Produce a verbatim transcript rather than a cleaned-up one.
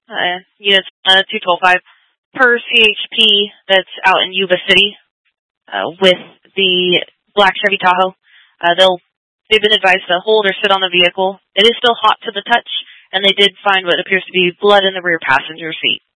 uh, units uh, two twelve five per C H P that's out in Yuba City uh, with the black Chevy Tahoe. Uh, they'll, they've been advised to hold or sit on the vehicle. It is still hot to the touch, and they did find what appears to be blood in the rear passenger seat.